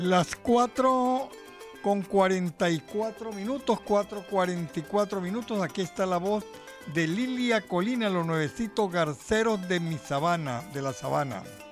Las 4:44 minutos, 4:44 minutos. Aquí está la voz de Lilia Colina, los nuevecitos garceros de mi sabana, de la sabana.